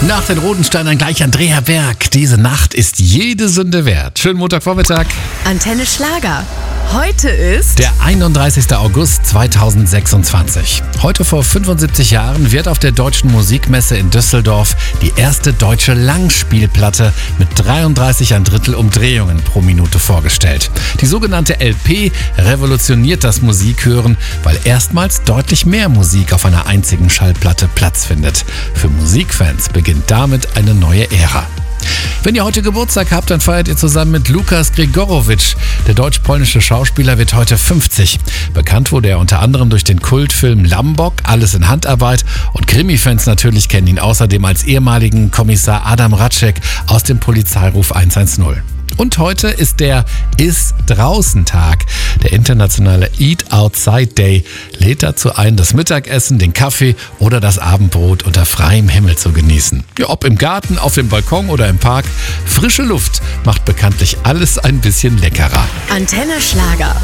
Nach den Rodensteinern gleich Andrea Berg. Diese Nacht ist jede Sünde wert. Schönen Montagvormittag. Antenne Schlager. Heute ist Der 31. August 2026. Heute vor 75 Jahren wird auf der Deutschen Musikmesse in Düsseldorf die erste deutsche Langspielplatte mit 33 1/3 Umdrehungen pro Minute vorgestellt. Die sogenannte LP revolutioniert das Musikhören, weil erstmals deutlich mehr Musik auf einer einzigen Schallplatte Platz findet. Für Musikfans beginnt damit eine neue Ära. Wenn ihr heute Geburtstag habt, dann feiert ihr zusammen mit Lukas Gregorowitsch. Der deutsch-polnische Schauspieler wird heute 50. Bekannt wurde er unter anderem durch den Kultfilm Lambok, alles in Handarbeit. Und Krimi-Fans natürlich kennen ihn außerdem als ehemaligen Kommissar Adam Ratschek aus dem Polizeiruf 110. Und heute ist der Ist-Draußen-Tag. Der internationale Eat Outside Day lädt dazu ein, das Mittagessen, den Kaffee oder das Abendbrot unter freiem Himmel zu genießen. Ja, ob im Garten, auf dem Balkon oder im Park. Frische Luft macht bekanntlich alles ein bisschen leckerer. Antenne Schlager.